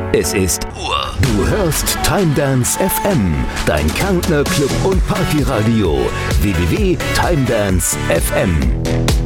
Es ist Uhr. Du hörst TimeDance FM, dein Kärntner Club- und Partyradio. www.timedance.fm